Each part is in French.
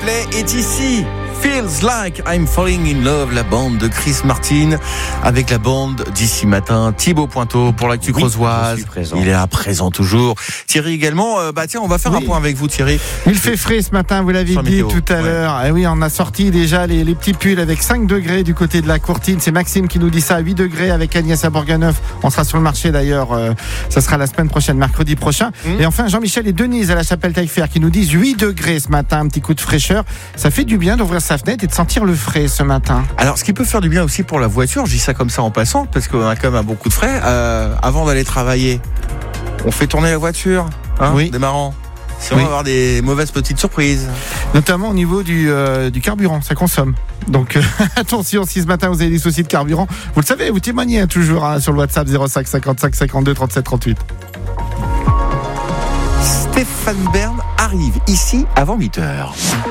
Play est ici. Feels Like I'm Falling in Love, la bande de Chris Martin avec la bande d'ici matin. Thibaut Pointeau pour l'actu creusoise. Il est à présent toujours. Thierry également. On va faire un point avec vous, Thierry. Il fait frais ce matin, vous l'avez dit tout à l'heure. Et oui, on a sorti déjà les petits pulls avec 5 degrés du côté de la Courtine. C'est Maxime qui nous dit ça, 8 degrés avec Agnès à Bourganeuf. On sera sur le marché d'ailleurs. Ça sera la semaine prochaine, mercredi prochain. Et enfin, Jean-Michel et Denise à la Chapelle Taillefer qui nous disent 8 degrés ce matin. Un petit coup de fraîcheur. Ça fait du bien d'ouvrir sa fenêtre et de sentir le frais ce matin. Alors, ce qui peut faire du bien aussi pour la voiture, je dis ça comme ça en passant, parce qu'on a quand même un bon coup de frais. Avant d'aller travailler, on fait tourner la voiture, démarrant. Si on va avoir des mauvaises petites surprises. Notamment au niveau du carburant, ça consomme. Donc attention, si ce matin vous avez des soucis de carburant, vous le savez, vous témoignez toujours sur le WhatsApp 05 55 52 37 38. Stéphane Bern arrive ici avant 8h.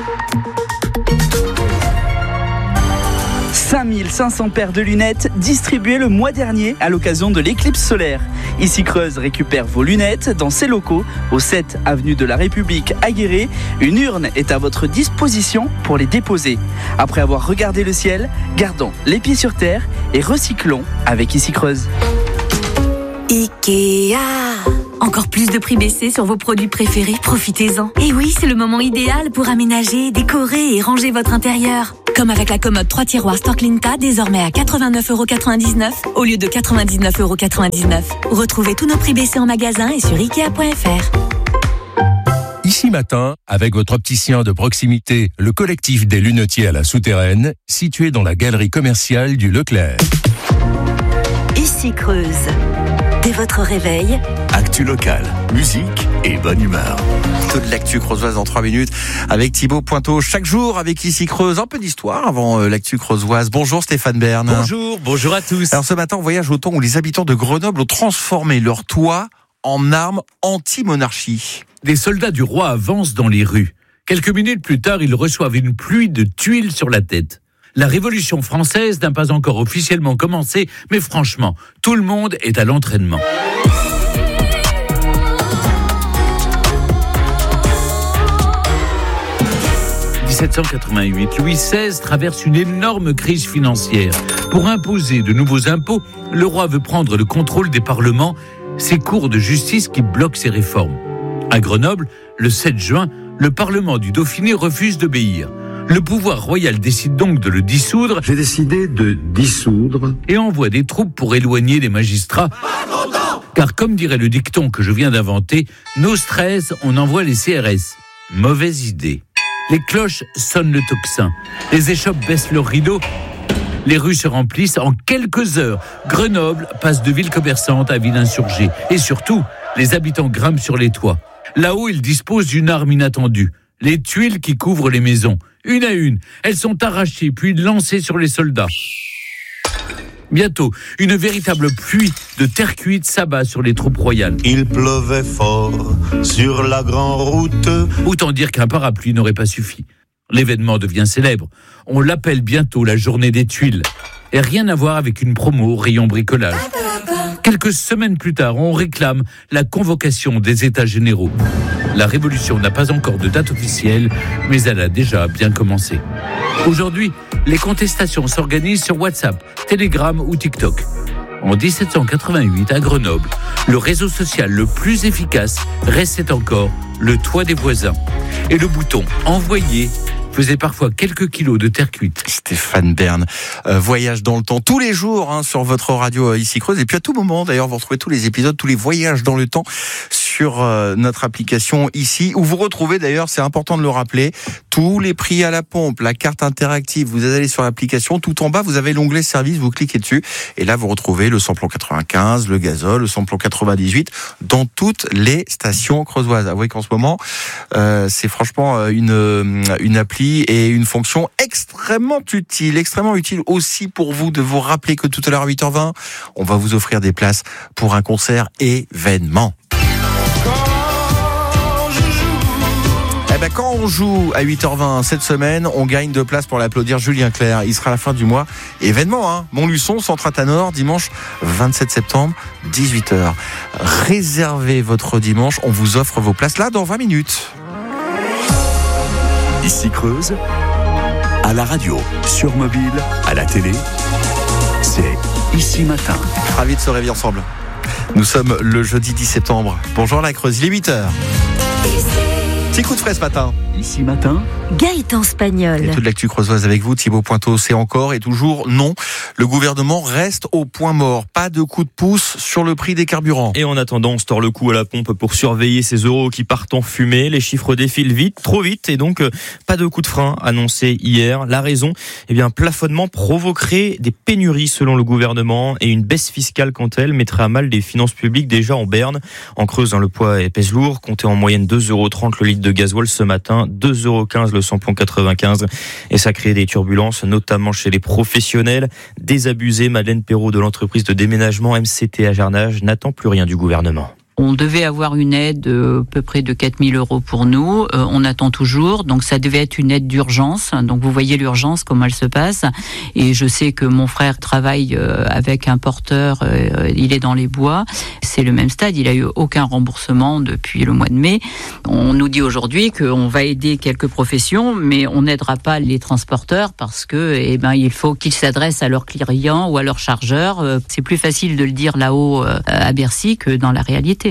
5500 paires de lunettes distribuées le mois dernier à l'occasion de l'éclipse solaire. Ici Creuse récupère vos lunettes dans ses locaux au 7 avenue de la République à Guéret. Une urne est à votre disposition pour les déposer. Après avoir regardé le ciel, gardons les pieds sur terre et recyclons avec Ici Creuse. Ikea. Encore plus de prix baissés sur vos produits préférés, profitez-en. Et oui, c'est le moment idéal pour aménager, décorer et ranger votre intérieur. Comme avec la commode 3 tiroirs Storklinka, désormais à 89,99€ au lieu de 99,99€. Retrouvez tous nos prix baissés en magasin et sur Ikea.fr. Ici matin, avec votre opticien de proximité, le collectif des lunetiers à la Souterraine, situé dans la galerie commerciale du Leclerc. Ici Creuse. Dès votre réveil, actu locale, musique et bonne humeur. Toute l'actu creusoise en 3 minutes avec Thibaut Pointeau. Chaque jour avec Ici Creuse, un peu d'histoire avant l'actu creusoise. Bonjour Stéphane Bern. Bonjour à tous. Alors ce matin, on voyage au temps où les habitants de Grenoble ont transformé leur toit en arme anti-monarchie. Des soldats du roi avancent dans les rues. Quelques minutes plus tard, ils reçoivent une pluie de tuiles sur la tête. La Révolution française n'a pas encore officiellement commencé, mais franchement, tout le monde est à l'entraînement. « 1788, Louis XVI traverse une énorme crise financière. Pour imposer de nouveaux impôts, le roi veut prendre le contrôle des parlements, ces cours de justice qui bloquent ses réformes. À Grenoble, le 7 juin, le Parlement du Dauphiné refuse d'obéir. Le pouvoir royal décide donc de le dissoudre. J'ai décidé de dissoudre. Et envoie des troupes pour éloigner les magistrats. Car comme dirait le dicton que je viens d'inventer, nos stress, on envoie les CRS. Mauvaise idée. Les cloches sonnent le tocsin. Les échoppes baissent leurs rideaux. Les rues se remplissent en quelques heures. Grenoble passe de ville commerçante à ville insurgée. Et surtout, les habitants grimpent sur les toits. Là-haut, ils disposent d'une arme inattendue. Les tuiles qui couvrent les maisons. Une à une, elles sont arrachées puis lancées sur les soldats. Bientôt, une véritable pluie de terre cuite s'abat sur les troupes royales. Il pleuvait fort sur la grande route. Autant dire qu'un parapluie n'aurait pas suffi. L'événement devient célèbre. On l'appelle bientôt la journée des tuiles. Et rien à voir avec une promo au rayon bricolage. Quelques semaines plus tard, on réclame la convocation des États généraux. La révolution n'a pas encore de date officielle, mais elle a déjà bien commencé. Aujourd'hui, les contestations s'organisent sur WhatsApp, Telegram ou TikTok. En 1788, à Grenoble, le réseau social le plus efficace restait encore le toit des voisins. Et le bouton « Envoyer » faisait parfois quelques kilos de terre cuite. Stéphane Bern, voyage dans le temps tous les jours sur votre radio Ici Creuse. Et puis à tout moment, d'ailleurs, vous retrouvez tous les épisodes, tous les voyages dans le temps sur notre application ici, où vous retrouvez d'ailleurs, c'est important de le rappeler, tous les prix à la pompe, la carte interactive. Vous allez sur l'application, tout en bas, vous avez l'onglet service, vous cliquez dessus. Et là, vous retrouvez le samplon 95, le gazole, le samplon 98, dans toutes les stations creusoises. Avouez qu'en ce moment, c'est franchement une appli et une fonction extrêmement utile aussi pour vous de vous rappeler que tout à l'heure à 8h20, on va vous offrir des places pour un concert événement. Quand on joue à 8h20 cette semaine, on gagne 2 places pour l'applaudir Julien Clerc. Il sera à la fin du mois. Événement, Montluçon, Centre Athanor, dimanche 27 septembre, 18h. Réservez votre dimanche, on vous offre vos places là dans 20 minutes. Ici Creuse, à la radio, sur mobile, à la télé, c'est Ici Matin. Ravi de se réveiller ensemble. Nous sommes le jeudi 10 septembre. Bonjour la Creuse, il est 8h. Petit coup de frais ce matin. Ici Matin, Gaëtan Spagnol. Et toute l'actu creusoise avec vous, Thibaut Pointeau. C'est encore et toujours non. Le gouvernement reste au point mort. Pas de coup de pouce sur le prix des carburants. Et en attendant, on se tord le cou à la pompe pour surveiller ces euros qui partent en fumée. Les chiffres défilent vite, trop vite, et donc pas de coup de frein annoncé hier. La raison, plafonnement provoquerait des pénuries selon le gouvernement, et une baisse fiscale quant à elle mettrait à mal des finances publiques déjà en berne. En Creuse, le poids pèse lourd. Comptez en moyenne 2,30 € le litre de gasoil ce matin, 2,15 € le samplon 95, et ça crée des turbulences, notamment chez les professionnels. Désabusés, Madeleine Perrault de l'entreprise de déménagement MCT à Jarnage n'attend plus rien du gouvernement. On devait avoir une aide à peu près de 4 000 € pour nous. On attend toujours. Donc, ça devait être une aide d'urgence. Donc, vous voyez l'urgence, comment elle se passe. Et je sais que mon frère travaille avec un porteur. Il est dans les bois. C'est le même stade. Il a eu aucun remboursement depuis le mois de mai. On nous dit aujourd'hui qu'on va aider quelques professions, mais on n'aidera pas les transporteurs parce que, il faut qu'ils s'adressent à leurs clients ou à leurs chargeurs. C'est plus facile de le dire là-haut à Bercy que dans la réalité.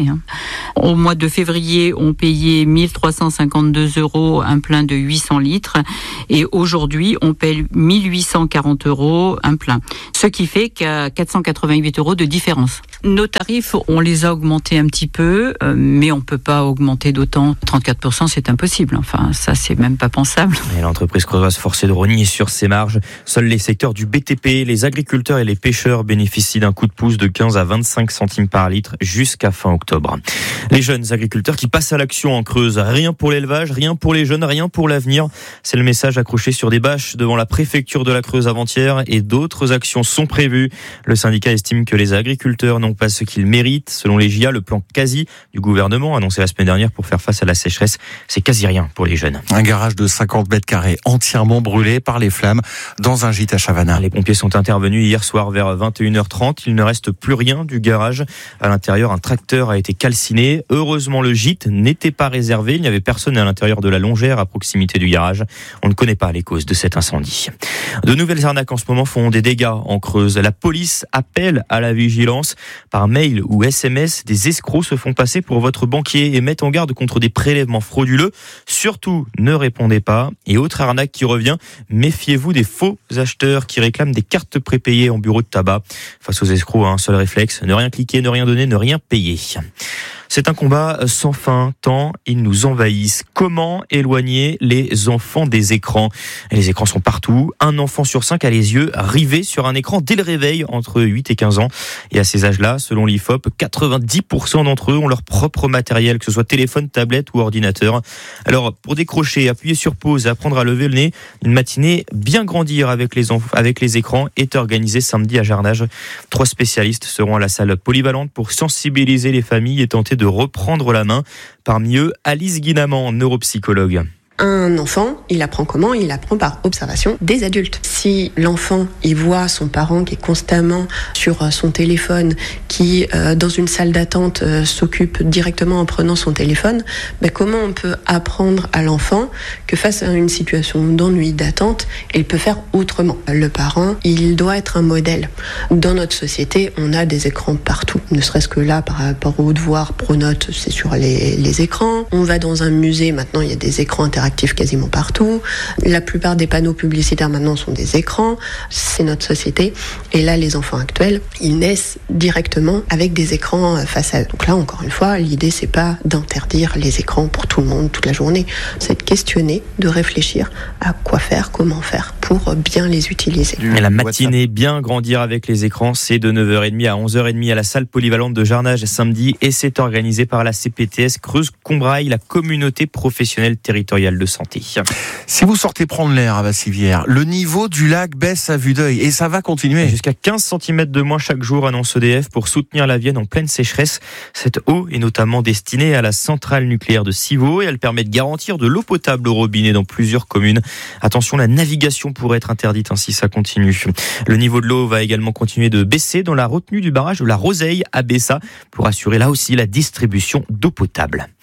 Au mois de février, on payait 1 352 € un plein de 800 litres et aujourd'hui, on paye 1 840 € un plein. Ce qui fait qu'à 488 € de différence. Nos tarifs, on les a augmentés un petit peu, mais on ne peut pas augmenter d'autant. 34%, c'est impossible. Enfin, ça, c'est même pas pensable. Et l'entreprise creusoise forcée de rogner sur ses marges. Seuls les secteurs du BTP, les agriculteurs et les pêcheurs bénéficient d'un coup de pouce de 15 à 25 centimes par litre jusqu'à fin octobre. Les jeunes agriculteurs qui passent à l'action en Creuse. Rien pour l'élevage, rien pour les jeunes, rien pour l'avenir. C'est le message accroché sur des bâches devant la préfecture de la Creuse avant-hier, et d'autres actions sont prévues. Le syndicat estime que les agriculteurs n'ont pas ce qu'ils méritent. Selon les GIA, le plan quasi du gouvernement annoncé la semaine dernière pour faire face à la sécheresse, c'est quasi rien pour les jeunes. Un garage de 50 mètres carrés entièrement brûlé par les flammes dans un gîte à Chavannes. Les pompiers sont intervenus hier soir vers 21h30. Il ne reste plus rien du garage. À l'intérieur, un tracteur a été calciné. Heureusement, le gîte n'était pas réservé. Il n'y avait personne à l'intérieur de la longère à proximité du garage. On ne connaît pas les causes de cet incendie. De nouvelles arnaques en ce moment font des dégâts en Creuse. La police appelle à la vigilance. Par mail ou SMS, des escrocs se font passer pour votre banquier et mettent en garde contre des prélèvements frauduleux. Surtout, ne répondez pas. Et autre arnaque qui revient, méfiez-vous des faux acheteurs qui réclament des cartes prépayées en bureau de tabac. Face aux escrocs, un seul réflexe, ne rien cliquer, ne rien donner, ne rien payer. C'est un combat sans fin, tant ils nous envahissent. Comment éloigner les enfants des écrans ? Et les écrans sont partout. Un enfant sur 5 a les yeux rivés sur un écran dès le réveil, entre 8 et 15 ans. Et à ces âges-là, selon l'IFOP, 90% d'entre eux ont leur propre matériel, que ce soit téléphone, tablette ou ordinateur. Alors, pour décrocher, appuyer sur pause et apprendre à lever le nez, une matinée bien grandir avec les écrans est organisée samedi à Jarnage. 3 spécialistes seront à la salle polyvalente pour sensibiliser les familles et tenter de reprendre la main. Parmi eux, Alice Guinaman, neuropsychologue. Un enfant, il apprend comment ? Il apprend par observation des adultes. Si l'enfant, il voit son parent qui est constamment sur son téléphone, qui dans une salle d'attente s'occupe directement en prenant son téléphone, comment on peut apprendre à l'enfant que face à une situation d'ennui, d'attente, il peut faire autrement ? Le parent, il doit être un modèle. Dans notre société, on a des écrans partout. Ne serait-ce que là, par rapport aux devoirs, Pronote, c'est sur les écrans. On va dans un musée, maintenant il y a des écrans interactifs quasiment partout. La plupart des panneaux publicitaires maintenant sont des écrans. C'est notre société. Et là, les enfants actuels, ils naissent directement avec des écrans face à eux. Donc là, encore une fois, l'idée, c'est pas d'interdire les écrans pour tout le monde toute la journée. C'est de questionner, de réfléchir à quoi faire, comment faire pour bien les utiliser. Et la matinée bien grandir avec les écrans, c'est de 9h30 à 11h30 à la salle polyvalente de Jarnage samedi, et c'est organisé par la CPTS Creuse-Combrailles, la communauté professionnelle territoriale de santé. Si vous sortez prendre l'air à Bassivière, le niveau du lac baisse à vue d'œil et ça va continuer. Jusqu'à 15 cm de moins chaque jour, annonce EDF, pour soutenir la Vienne en pleine sécheresse. Cette eau est notamment destinée à la centrale nucléaire de Civaux et elle permet de garantir de l'eau potable au robinet dans plusieurs communes. Attention, la navigation pourrait être interdite si ça continue. Le niveau de l'eau va également continuer de baisser dans la retenue du barrage de la Roseille à Bessa pour assurer là aussi la distribution d'eau potable.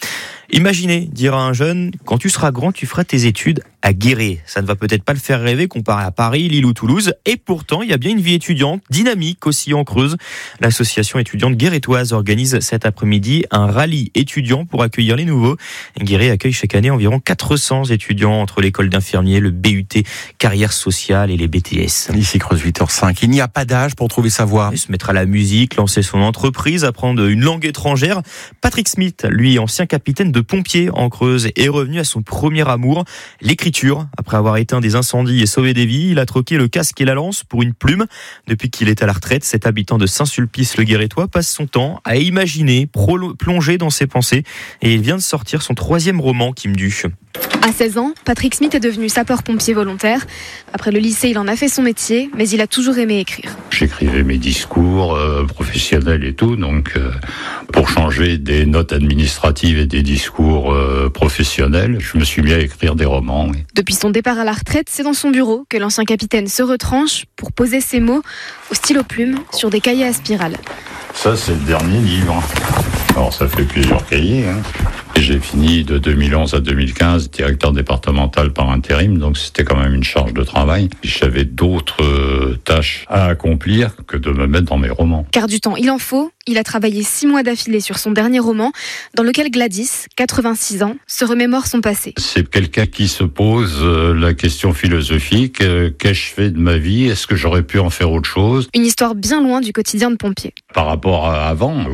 Imaginez, dira un jeune, quand tu seras grand, tu feras tes études à Guéret. Ça ne va peut-être pas le faire rêver comparé à Paris, Lille ou Toulouse. Et pourtant, il y a bien une vie étudiante dynamique aussi en Creuse. L'association étudiante guérétoise organise cet après-midi un rallye étudiant pour accueillir les nouveaux. Guéret accueille chaque année environ 400 étudiants entre l'école d'infirmier, le BUT, carrière sociale et les BTS. Ici Creuse 8h05. Il n'y a pas d'âge pour trouver sa voie. Se mettre à la musique, lancer son entreprise, apprendre une langue étrangère. Patrick Smith, lui, ancien capitaine de pompiers en Creuse, est revenu à son premier amour, l'écriture. Après avoir éteint des incendies et sauvé des vies, il a troqué le casque et la lance pour une plume. Depuis qu'il est à la retraite, cet habitant de Saint-Sulpice-le-Guérétois passe son temps à imaginer, plonger dans ses pensées. Et il vient de sortir son 3e roman, Kim Du. À 16 ans, Patrick Smith est devenu sapeur-pompier volontaire. Après le lycée, il en a fait son métier, mais il a toujours aimé écrire. J'écrivais mes discours professionnels et tout, donc pour changer des notes administratives et des discours professionnels, je me suis mis à écrire des romans. Oui. Depuis son départ à la retraite, c'est dans son bureau que l'ancien capitaine se retranche pour poser ses mots au stylo plume sur des cahiers à spirale. Ça, c'est le dernier livre. Alors, ça fait plusieurs cahiers. J'ai fini de 2011 à 2015 directeur départemental par intérim, donc c'était quand même une charge de travail. J'avais d'autres tâches à accomplir que de me mettre dans mes romans. Car du temps, il en faut. Il a travaillé 6 mois d'affilée sur son dernier roman, dans lequel Gladys, 86 ans, se remémore son passé. C'est quelqu'un qui se pose la question philosophique, qu'ai-je fait de ma vie ? Est-ce que j'aurais pu en faire autre chose ? Une histoire bien loin du quotidien de pompier. Par rapport à avant,